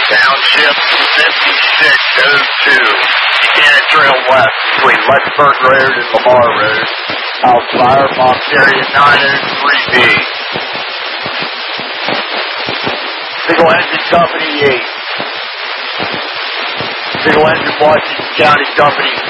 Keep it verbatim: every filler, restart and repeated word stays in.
Township fifty-six oh two. Buchanan Trail West between Lexburg Road and Lamar Road. House fire, box area nine oh three B. Single Engine Company eight. Single Engine Washington County Company